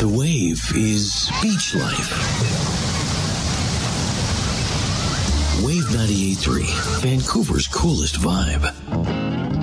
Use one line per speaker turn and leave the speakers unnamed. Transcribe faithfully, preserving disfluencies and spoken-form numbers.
To wave is beach life. Wave ninety-eight point three, Vancouver's coolest vibe.